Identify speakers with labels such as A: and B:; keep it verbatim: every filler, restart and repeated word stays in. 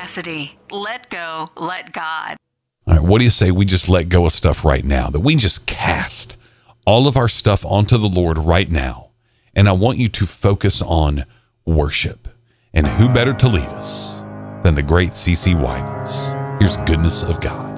A: Cassidy. Let go, let God.
B: All right, what do you say we just let go of stuff right now? That we just cast all of our stuff onto the Lord right now. And I want you to focus on worship. And who better to lead us than the great C C Winans? Here's Goodness of God.